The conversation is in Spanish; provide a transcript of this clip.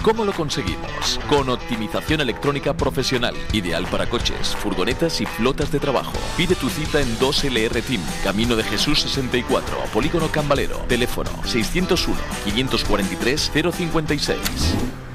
¿Cómo lo conseguimos? Con optimización electrónica profesional, ideal para coches, furgonetas y flotas de trabajo. Pide tu cita en 2LR Team, Camino de Jesús 64, Polígono Cambalero. Teléfono 601 543 056.